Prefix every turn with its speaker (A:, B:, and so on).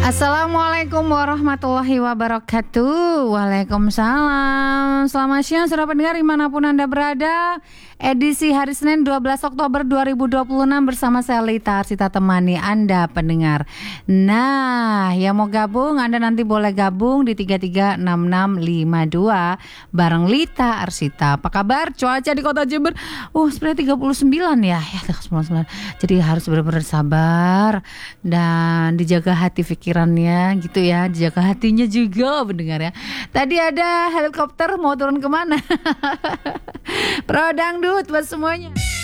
A: Assalamualaikum warahmatullahi wabarakatuh. Waalaikumsalam. Selamat siang saudara pendengar dimanapun Anda berada. Edisi hari Senin 12 Oktober 2026 bersama saya Lita Arsita temani Anda pendengar. Nah, yang mau gabung Anda nanti boleh gabung di 336652 bareng Lita Arsita. Apa kabar? Cuaca di Kota Jember sebenarnya 39 ya. Ya 39. Jadi harus benar-benar sabar dan dijaga hati pikirannya gitu ya, dijaga hatinya juga pendengar ya. Tadi ada helikopter mau turun kemana? Pro dangdut buat semuanya.